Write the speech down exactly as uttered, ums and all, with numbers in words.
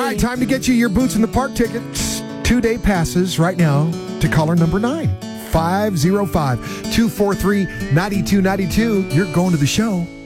right, time to get you your Boots in the Park tickets. Two-day passes right now to caller number nine. five oh five, two four three, nine two nine two. You're going to the show.